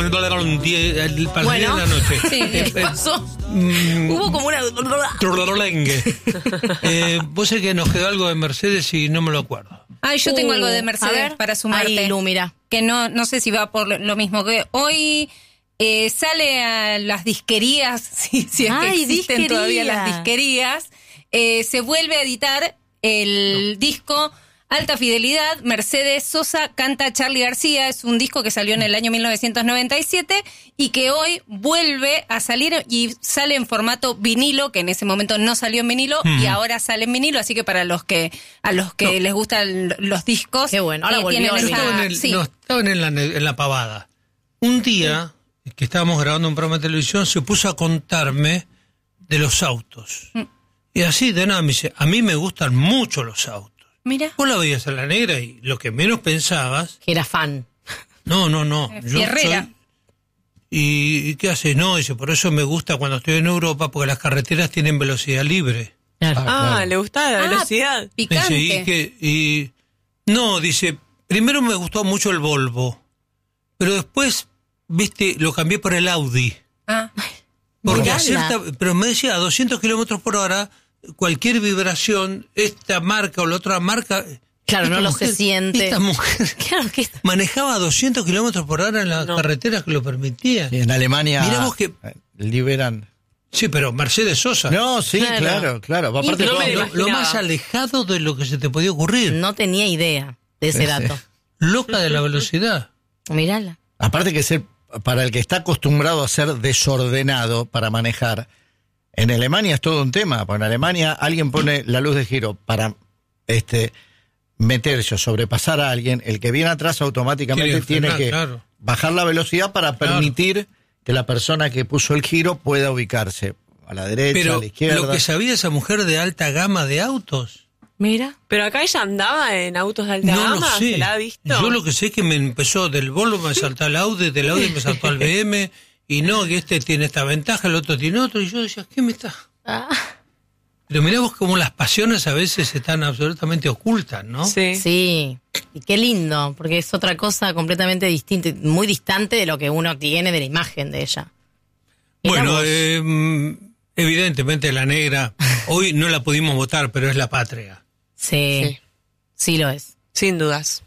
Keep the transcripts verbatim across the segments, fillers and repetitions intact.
diez, para las Bueno, diez de la noche. Sí, Eh, ¿qué pasó? mm, Hubo como una... eh, vos sabés que nos quedó algo de Mercedes y no me lo acuerdo. Ay, yo tengo Uh, algo de a Mercedes ver. para sumarte. Ahí, Lu, mira. Que no, no sé si va por lo mismo. Que hoy eh, sale a las disquerías, si, si es que Ay, existen disquería. todavía las disquerías, eh, se vuelve a editar el disco Alta Fidelidad. Mercedes Sosa canta Charly García. Es un disco que salió en el año mil novecientos noventa y siete y que hoy vuelve a salir y sale en formato vinilo, que en ese momento no salió en vinilo Mm. y ahora sale en vinilo. Así que para los que a los que les gustan los discos, Qué bueno, ahora eh, volvió tienen al Yo esa- estaba en, el, sí. no, estaban en, la, en la pavada. Un día que estábamos grabando un programa de televisión, se puso a contarme de los autos. Mm. Y así de nada me dice, a mí me gustan mucho los autos. Mira. Vos la veías a la negra y lo que menos pensabas, Que era fan. no, no, no. Eh, yo fierrera. soy- ¿Y, ¿Y qué haces? No, dice, por eso me gusta cuando estoy en Europa, porque las carreteras tienen velocidad libre. Claro. Ah, claro. le gustaba la Ah, velocidad. Picante. Dice, y, que, y no, dice, primero me gustó mucho el Volvo, pero después, viste, lo cambié por el Audi. Ah. Porque a Mirala. cierta, pero me decía, a doscientos kilómetros por hora, cualquier vibración, esta marca o la otra marca... Claro, esta no lo mujer- se siente. Esta mujer Claro que está. manejaba a doscientos kilómetros por hora en las No. carreteras que lo permitían. Sí, en Alemania Mirá vos que- eh, liberan. Sí, pero Mercedes Sosa. No, sí, Claro. claro, claro. Aparte, Y no todo- me lo, imaginaba. lo más alejado de lo que se te podía ocurrir. No tenía idea de ese Sí, dato. Loca de la velocidad. Mirala. aparte que ser, para el que está acostumbrado a ser desordenado para manejar, en Alemania es todo un tema. Porque en Alemania alguien pone la luz de giro para este meterse o sobrepasar a alguien, el que viene atrás automáticamente Quiere tiene frenar, que claro. bajar la velocidad para Claro. permitir que la persona que puso el giro pueda ubicarse a la derecha, a Pero la izquierda. lo que sabía esa mujer de alta gama de autos, Mira. Pero acá ella andaba en autos de alta no lo gama, sé. ¿se la ha visto? Yo lo que sé es que me empezó del Volvo, me saltó al Audi, del Audi me saltó al B M, y no, que este tiene esta ventaja, el otro tiene otro, y yo decía, ¿qué me está...? Ah, Pero mirá vos cómo las pasiones a veces están absolutamente ocultas, ¿no? Sí. sí. Y qué lindo, porque es otra cosa completamente distinta, muy distante de lo que uno tiene de la imagen de ella. Mirá Bueno, vos. eh, mm, evidentemente la negra, hoy no la pudimos votar, pero es la patria. sí, Sí. sí lo es. Sin dudas.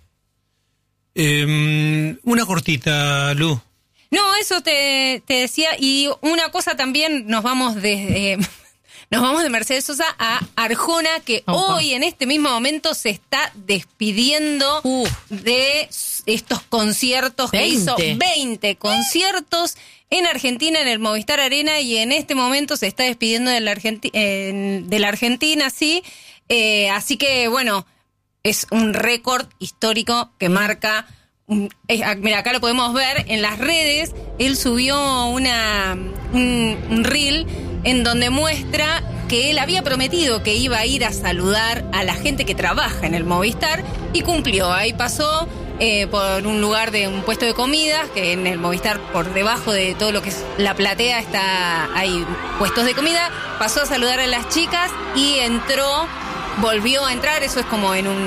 Eh, una cortita, Lu. No, eso te, te decía. Y una cosa también, nos vamos de, nos vamos de Mercedes Sosa a Arjona, que Opa. hoy en este mismo momento se está despidiendo Uf. de estos conciertos que hizo. veinte. veinte conciertos en Argentina, en el Movistar Arena, y en este momento se está despidiendo de la, Argenti- en- de la Argentina, sí. Eh, así que, bueno, es un récord histórico que marca... un- es- ah, mira, acá lo podemos ver en las redes. Él subió una un, un reel en donde muestra que él había prometido que iba a ir a saludar a la gente que trabaja en el Movistar y cumplió. Ahí pasó eh, por un lugar de un puesto de comidas, que en el Movistar, por debajo de todo lo que es la platea, está hay puestos de comida. Pasó a saludar a las chicas y entró, volvió a entrar. Eso es como en un,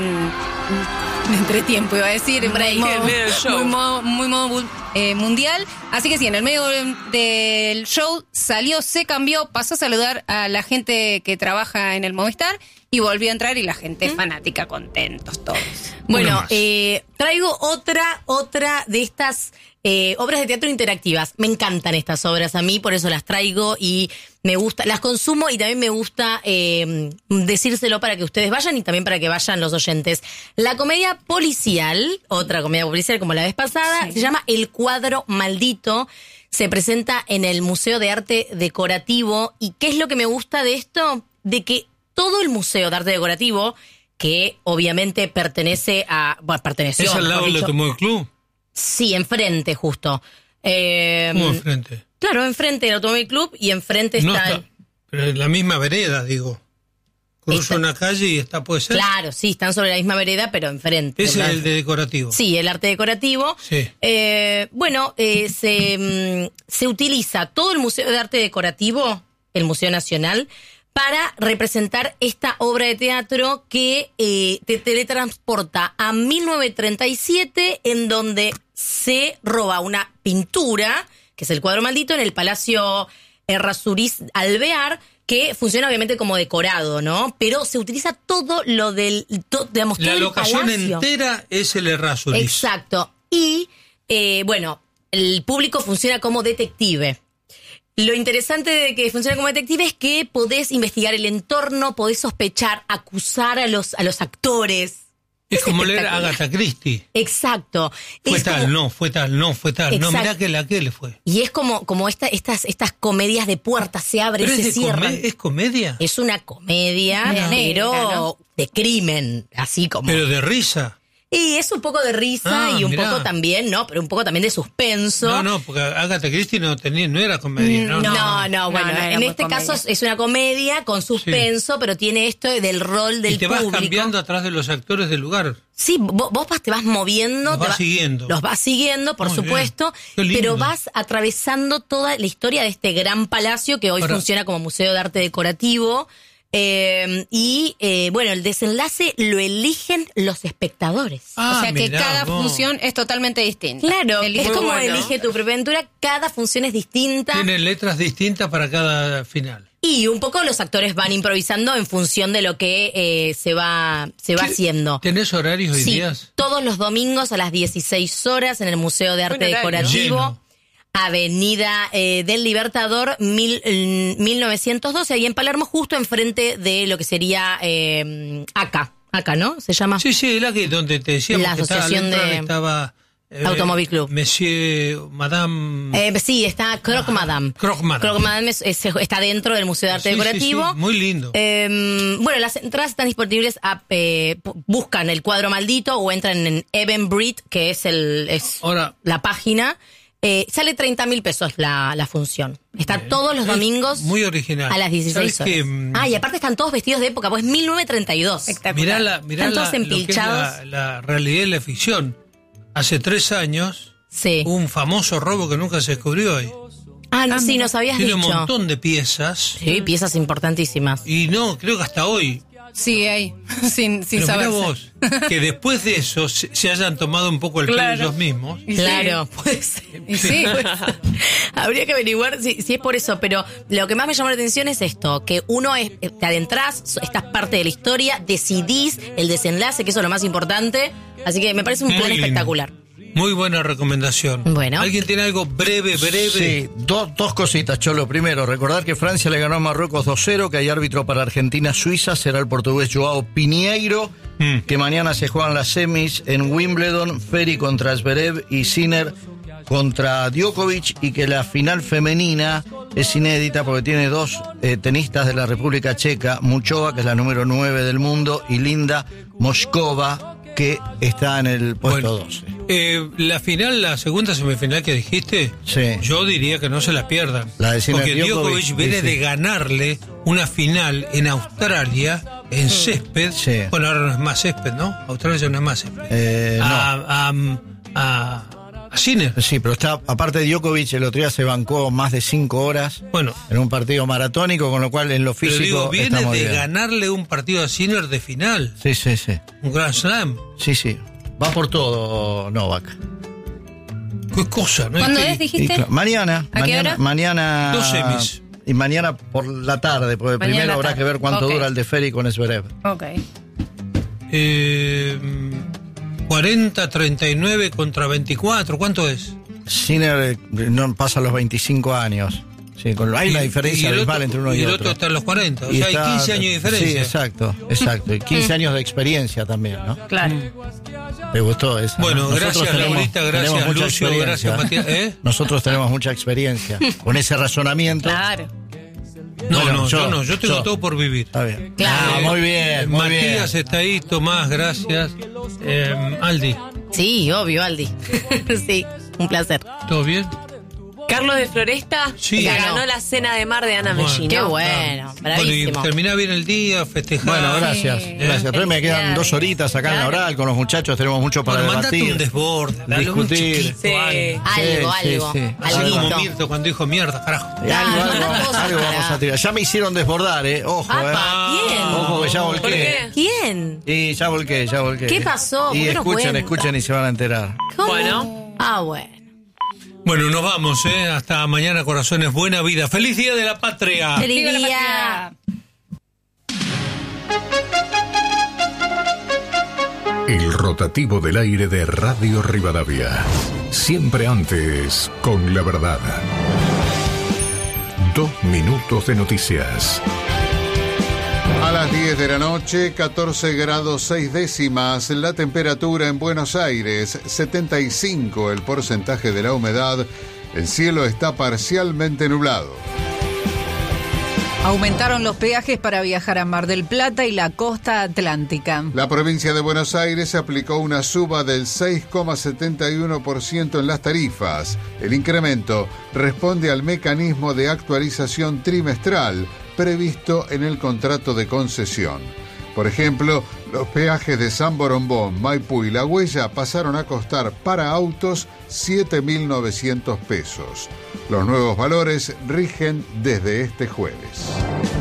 un entretiempo, iba a decir, en break, modo- en medio del show. muy modo, muy modo bu- eh, mundial. Así que sí, en el medio del show salió, se cambió, pasó a saludar a la gente que trabaja en el Movistar y volvió a entrar, y la gente fanática, contentos todos. Bueno, Uno más. eh, traigo otra, otra de estas eh, obras de teatro interactivas. Me encantan estas obras a mí, por eso las traigo y me gusta, las consumo, y también me gusta eh, decírselo para que ustedes vayan y también para que vayan los oyentes. La comedia policial, otra comedia policial como la vez pasada, Sí. se llama El Cuadro Maldito. Se presenta en el Museo de Arte Decorativo. ¿Y qué es lo que me gusta de esto? De que todo el Museo de Arte Decorativo, que obviamente pertenece a... Bueno, perteneció... ¿Es al lado mejor del dicho. Automóvil Club? Sí, enfrente justo. Eh, ¿Cómo enfrente? Claro, enfrente del Automóvil Club y enfrente No está... está, pero en la misma vereda, digo. Cruzo Está- una calle y está, puede ser. Claro, sí, están sobre la misma vereda, pero enfrente. Ese es ¿verdad? el de decorativo. Sí, el arte decorativo. Sí. Eh, bueno, eh, se, mm, se utiliza todo el Museo de Arte Decorativo, el Museo Nacional, para representar esta obra de teatro que eh, te teletransporta a mil novecientos treinta y siete, en donde se roba una pintura, que es el cuadro maldito, en el Palacio Errázuriz Alvear, que funciona obviamente como decorado, ¿no? Pero se utiliza todo lo del... To, digamos, La todo locación el palacio entera es el Errázuriz. Exacto. Y, eh, bueno, el público funciona como detective. Lo interesante de que funciona como detective es que podés investigar el entorno, podés sospechar, acusar a los, a los actores. Es, Es como leer a espectacular. Agatha Christie. Exacto. Fue Es tal, como- no, fue tal, no, fue tal. No, Exacto. mirá que la que le fue. Y es como, como esta, estas, estas comedias de puertas, se abren, ¿Pero es, se de cierran. come- ¿Es comedia? Es una comedia, Media pero negra, ¿no? de crimen, así como... Pero de risa. Y es un poco de risa Ah, y un mirá. poco también, ¿no? Pero un poco también de suspenso. No, no, porque Agatha Christie no, tenía, no era comedia, ¿no? No, no, no, bueno, no era en muy este comedia. caso es- es una comedia con suspenso, pero tiene esto del rol del Y te vas público. cambiando atrás de los actores del lugar. Sí, vos, vos vas- te vas moviendo. Los te vas siguiendo. Los vas siguiendo, por Muy supuesto, bien. Qué lindo. pero vas atravesando toda la historia de este gran palacio que hoy Ahora- funciona como museo de arte decorativo. Eh, y, eh, bueno, el desenlace lo eligen los espectadores. Ah, o sea que mirá cada vos. función es totalmente distinta. Claro, Elige- es como bueno. elige tu propia aventura, cada función es distinta. Tiene letras distintas para cada final. Y un poco los actores van improvisando en función de lo que eh, se va se va ¿Qué- haciendo. ¿Tenés horarios y Sí, días? todos los domingos a las dieciséis horas en el Museo de Arte Buen horario. Decorativo, Lleno. Avenida eh, del Libertador, mil, eh, mil novecientos doce, ahí en Palermo, justo enfrente de lo que sería eh, acá, acá, ¿no? Se llama. Sí, sí, la que donde te decíamos La que estaba, al asociación entrar de estaba eh, Automóvil Club. Monsieur, Madame... Eh, sí, está Croque Madame. Croque Madame. Croque Madame es- es- está dentro del Museo de Arte Sí, sí, Decorativo. sí, muy lindo. Eh, bueno, las entradas están disponibles, a, eh, pu- buscan el cuadro maldito o entran en Eventbrite, que es el es Ahora- la página. Eh, sale treinta mil pesos la, la función. Está Bien. todos los Es domingos muy original. a las dieciséis ¿Sabés horas. que, mm, Ah, y aparte están todos vestidos de época, pues mil novecientos treinta y dos. Mirá, la, mirá Están la, todos lo que es empilchados. la, la realidad y la ficción. Hace tres años, Sí. hubo un famoso robo que nunca se descubrió hoy. Ah, no, sí, nos habías Tiene dicho. un montón de piezas. Sí, piezas importantísimas. Y no, creo que hasta hoy. Sí, ahí, sin, sin Pero mirá saber. vos, que después de eso se, se hayan tomado un poco el pelo Claro. ellos mismos. Y sí. Claro, puede ser. Y sí. Habría que averiguar si, si es por eso, pero lo que más me llamó la atención es esto, que uno es, te adentrás, estás parte de la historia, decidís el desenlace, que eso es lo más importante, así que me parece un Muy plan lindo. espectacular. Muy buena recomendación. Bueno. ¿Alguien tiene algo breve, breve? Sí, do- dos cositas, Cholo. Primero, recordar que Francia le ganó a Marruecos dos cero, que hay árbitro para Argentina-Suiza, será el portugués Joao Pinheiro, Mm. que mañana se juegan las semis en Wimbledon, Ferry contra Zverev y Sinner contra Djokovic, y que la final femenina es inédita porque tiene dos eh, tenistas de la República Checa, Muchova, que es la número nueve del mundo, y Linda Moskova, que está en el puesto Bueno, doce. eh, la final, la segunda semifinal que dijiste, Sí. yo diría que no se la pierdan. La de Sinner Porque Djokovic, Djokovic viene sí, sí. de ganarle una final en Australia, en césped. Sí. Bueno, ahora no es más césped, ¿no? Australia ya no es más césped. Eh, no. a, a, a, a Sinner. Sí, pero está, aparte de Djokovic, el otro día se bancó más de cinco horas Bueno, en un partido maratónico, con lo cual en lo pero físico digo, viene estamos de bien. ganarle un partido a Sinner de final. Sí, sí, sí. Un Grand Slam. Sí, sí. Va por todo Novak. Qué cosa, ¿no? ¿Cuándo que- es, Y dijiste? claro, mañana, ¿A qué mañana, hora? mañana. Dos semis. Y mañana por la tarde, porque Mañana primero la habrá tarde. que ver cuánto Ok. dura el de Ferry con Zverev. Ok. Eh, cuarenta, treinta y nueve contra veinticuatro, ¿cuánto es? Sinner eh, no pasa los veinticinco años. Sí, con, hay una Y- diferencia y el abismal otro- entre uno y, y el otro. otro está en los cuarenta, o Y sea, está- hay quince años de diferencia. Sí, exacto, exacto. Y quince años de experiencia también, ¿no? Claro. ¿Te gustó esa? Bueno, ¿no? Nosotros gracias, tenemos- Laurita, gracias, tenemos mucha Lucio, experiencia. gracias, Matías. ¿Eh? Nosotros tenemos mucha experiencia con ese razonamiento. Claro. No, Bueno, no, yo, yo- no, yo tengo yo. todo por vivir. Está bien. Claro. Ah, muy bien, muy Matías bien. está ahí, Tomás, gracias. Eh, Aldi, Sí, obvio, Aldi. Sí, un placer. ¿todo bien? Carlos de Floresta Sí. ganó. Ganó. la cena de mar de Ana Bueno. Mellino. Qué bueno, Bueno, y bravísimo. terminá bien el día, festejar. Bueno, gracias. Sí. Gracias. Todavía me quedan dos horitas acá en la oral con los muchachos. Tenemos mucho para Bueno, mandate debatir. un desborde, algo muy discutir. chiquito, Sí. algo. Algo, Sí, algo. sí, sí. Así como Alguito. Mirto cuando dijo mierda, carajo. Y algo, Ah, algo, una cosa algo para- vamos a tirar. Ya me hicieron desbordar, ¿eh? Ojo, ¿eh? Apa, ¿quién? Ojo que ya ¿Por volqué. qué? ¿Quién? Y ya volqué, ya volqué. ¿Qué pasó? ¿Por Y qué no escuchen, cuenta? escuchen y se van a enterar. ¿Cómo? Bueno. Ah, bueno. Bueno, nos vamos, ¿eh? Hasta mañana, corazones. Buena vida. ¡Feliz Día de la Patria! Feliz Viva la día. patria. El rotativo del aire de Radio Rivadavia. Siempre antes, con la verdad. Dos minutos de noticias. A las diez de la noche, catorce grados seis décimas, la temperatura en Buenos Aires, setenta y cinco el porcentaje de la humedad, el cielo está parcialmente nublado. Aumentaron los peajes para viajar a Mar del Plata y la costa atlántica. La provincia de Buenos Aires aplicó una suba del seis coma setenta y uno por ciento en las tarifas. El incremento responde al mecanismo de actualización trimestral previsto en el contrato de concesión. Por ejemplo, los peajes de San Borombón, Maipú y La Huella pasaron a costar para autos siete mil novecientos pesos. Los nuevos valores rigen desde este jueves.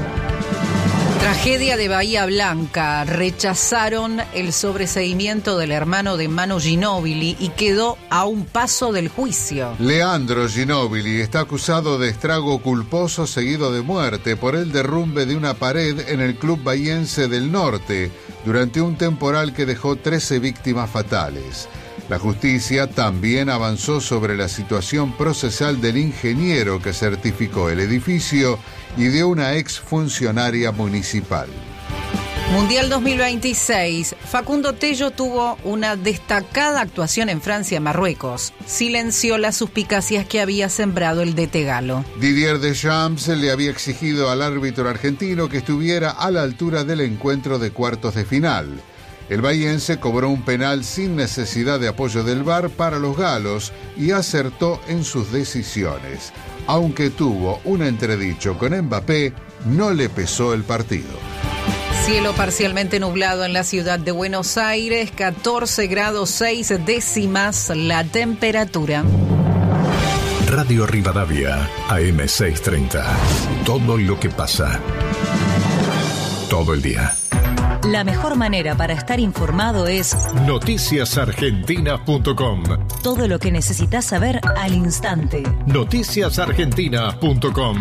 Tragedia de Bahía Blanca. Rechazaron el sobreseimiento del hermano de Manu Ginóbili y quedó a un paso del juicio. Leandro Ginóbili está acusado de estrago culposo seguido de muerte por el derrumbe de una pared en el Club Bahiense del Norte durante un temporal que dejó trece víctimas fatales. La justicia también avanzó sobre la situación procesal del ingeniero que certificó el edificio y de una exfuncionaria municipal. Mundial dos mil veintiséis. Facundo Tello tuvo una destacada actuación en Francia y Marruecos. Silenció las suspicacias que había sembrado el D T Galo. Didier Deschamps le había exigido al árbitro argentino que estuviera a la altura del encuentro de cuartos de final. El bahiense cobró un penal sin necesidad de apoyo del V A R para los galos y acertó en sus decisiones. Aunque tuvo un entredicho con Mbappé, no le pesó el partido. Cielo parcialmente nublado en la ciudad de Buenos Aires, catorce grados seis décimas la temperatura. Radio Rivadavia, A M seiscientos treinta. Todo lo que pasa. Todo el día. La mejor manera para estar informado es noticias argentinas punto com. todo lo que necesitas saber al instante. noticias argentinas punto com.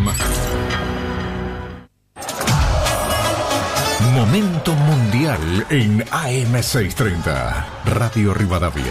Momento mundial en A M seiscientos treinta. Radio Rivadavia.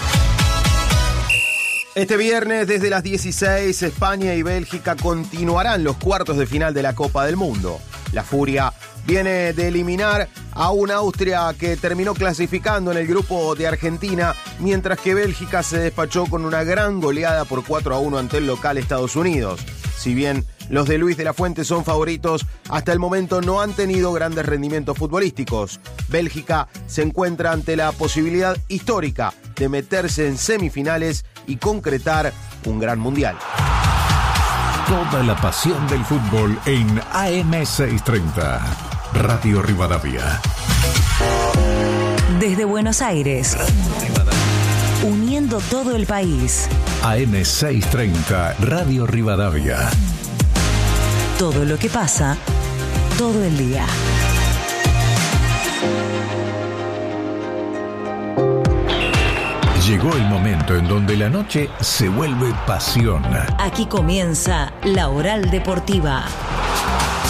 Este viernes, desde las dieciséis, España y Bélgica continuarán los cuartos de final de la Copa del Mundo. La Furia viene de eliminar a una Austria que terminó clasificando en el grupo de Argentina, mientras que Bélgica se despachó con una gran goleada por cuatro a uno ante el local Estados Unidos. Si bien los de Luis de la Fuente son favoritos, hasta el momento no han tenido grandes rendimientos futbolísticos. Bélgica se encuentra ante la posibilidad histórica de meterse en semifinales y concretar un gran mundial. Toda la pasión del fútbol en A M seiscientos treinta. Radio Rivadavia. Desde Buenos Aires, uniendo todo el país. A M seiscientos treinta. Radio Rivadavia. Todo lo que pasa, todo el día. Llegó el momento en donde la noche se vuelve pasión. Aquí comienza La Oral Deportiva.